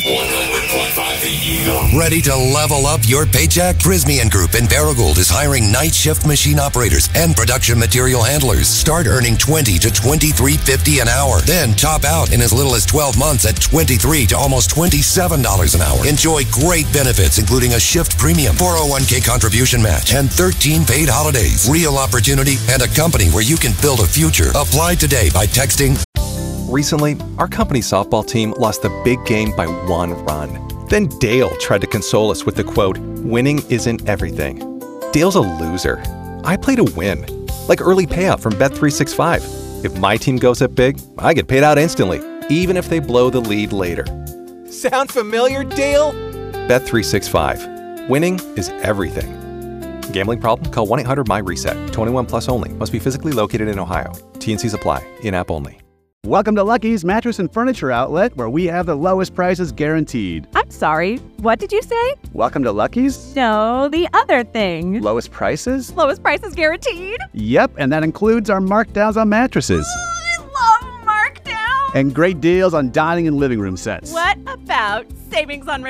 101.5 The Eagle. Ready to level up your paycheck? Prysmian Group in Paragould is hiring night shift machine operators and production material handlers. Start earning $20 to $23.50 an hour. Then top out in as little as 12 months at $23 to almost $27 an hour. Enjoy great benefits, including a shift premium, 401k contribution match, and 13 paid holidays. Real opportunity and a company where you can build a future. Apply today by texting. Recently, our company softball team lost the big game by 1 run. Then Dale tried to console us with the quote, "Winning isn't everything." Dale's a loser. I play to win. Like early payout from Bet365. If my team goes up big, I get paid out instantly, even if they blow the lead later. Sound familiar, Dale? Bet365. Winning is everything. Gambling problem? Call 1-800-MY-RESET. 21 plus only. Must be physically located in Ohio. T&Cs apply. In-app only. Welcome to Lucky's Mattress and Furniture Outlet, where we have the lowest prices guaranteed. I'm sorry, what did you say? Welcome to Lucky's? No, the other thing. Lowest prices? Lowest prices guaranteed? Yep, and that includes our markdowns on mattresses. I love markdown. And great deals on dining and living room sets. What about savings on